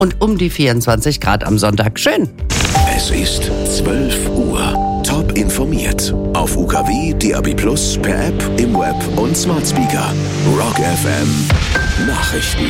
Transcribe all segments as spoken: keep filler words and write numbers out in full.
und um die vierundzwanzig Grad am Sonntag. Schön. Es ist zwölf Uhr. Top informiert. Auf U K W, D A B Plus, per App, im Web und Smart Speaker. Rock F M. Nachrichten.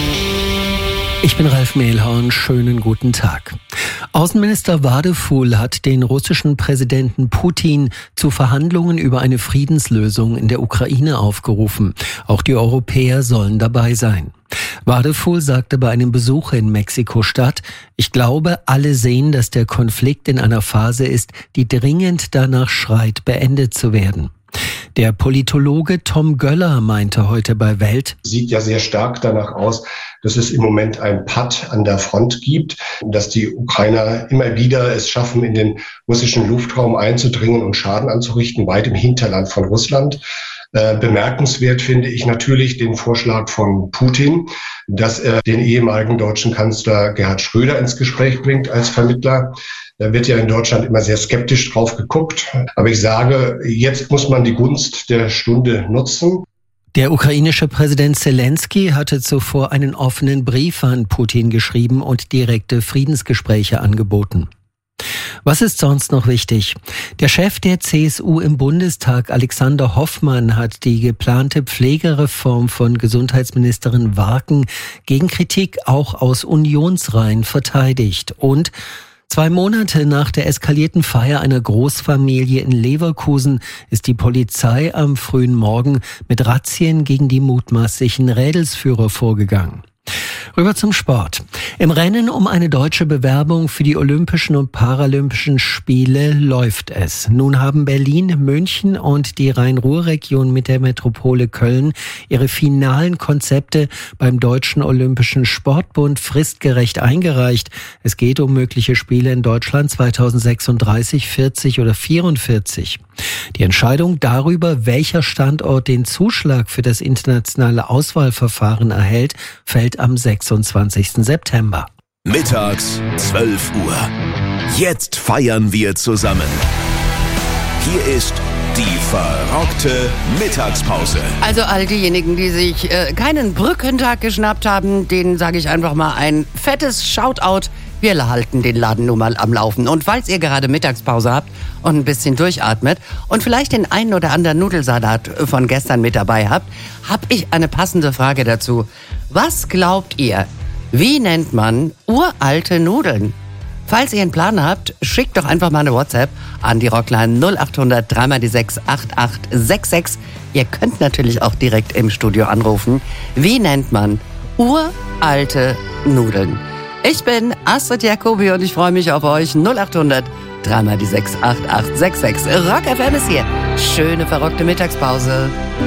Ich bin Ralf Mehlhorn, schönen guten Tag. Außenminister Wadefuhl hat den russischen Präsidenten Putin zu Verhandlungen über eine Friedenslösung in der Ukraine aufgerufen. Auch die Europäer sollen dabei sein. Wadefuhl sagte bei einem Besuch in Mexiko-Stadt: Ich glaube, alle sehen, dass der Konflikt in einer Phase ist, die dringend danach schreit, beendet zu werden. Der Politologe Tom Göller meinte heute bei Welt: Sieht ja sehr stark danach aus, dass es im Moment ein Patt an der Front gibt, dass die Ukrainer immer wieder es schaffen, in den russischen Luftraum einzudringen und Schaden anzurichten, weit im Hinterland von Russland. Äh, bemerkenswert finde ich natürlich den Vorschlag von Putin, dass er den ehemaligen deutschen Kanzler Gerhard Schröder ins Gespräch bringt als Vermittler. Da wird ja in Deutschland immer sehr skeptisch drauf geguckt. Aber ich sage, jetzt muss man die Gunst der Stunde nutzen. Der ukrainische Präsident Zelensky hatte zuvor einen offenen Brief an Putin geschrieben und direkte Friedensgespräche angeboten. Was ist sonst noch wichtig? Der Chef der C S U im Bundestag, Alexander Hoffmann, hat die geplante Pflegereform von Gesundheitsministerin Warken gegen Kritik auch aus Unionsreihen verteidigt. Und zwei Monate nach der eskalierten Feier einer Großfamilie in Leverkusen ist die Polizei am frühen Morgen mit Razzien gegen die mutmaßlichen Rädelsführer vorgegangen. Rüber zum Sport. Im Rennen um eine deutsche Bewerbung für die Olympischen und Paralympischen Spiele läuft es. Nun haben Berlin, München und die Rhein-Ruhr-Region mit der Metropole Köln ihre finalen Konzepte beim Deutschen Olympischen Sportbund fristgerecht eingereicht. Es geht um mögliche Spiele in Deutschland zweitausendsechsunddreißig, vierzig oder vierundvierzig. Die Entscheidung darüber, welcher Standort den Zuschlag für das internationale Auswahlverfahren erhält, fällt am sechsundzwanzigsten September. Mittags zwölf Uhr. Jetzt feiern wir zusammen. Hier ist die verrockte Mittagspause. Also all diejenigen, die sich äh, keinen Brückentag geschnappt haben, denen sage ich einfach mal ein fettes Shoutout. Wir halten den Laden nun mal am Laufen. Und falls ihr gerade Mittagspause habt und ein bisschen durchatmet und vielleicht den einen oder anderen Nudelsalat von gestern mit dabei habt, habe ich eine passende Frage dazu. Was glaubt ihr, wie nennt man uralte Nudeln? Falls ihr einen Plan habt, schickt doch einfach mal eine WhatsApp an die Rockline null acht hundert drei mal die sechs acht acht sechs sechs. Ihr könnt natürlich auch direkt im Studio anrufen. Wie nennt man uralte Nudeln? Ich bin Astrid Jacobi und ich freue mich auf euch. null acht hundert drei mal die sechs acht acht sechs sechs. Rock F M ist hier. Schöne verrockte Mittagspause.